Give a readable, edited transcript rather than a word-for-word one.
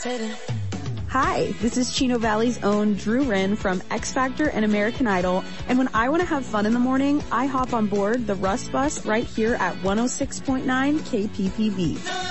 Hi, this is Chino Valley's own Drew Wren from X Factor and American Idol, and when I want to have fun in the morning, I hop on board the Rust Bus right here at 106.9 KPPV.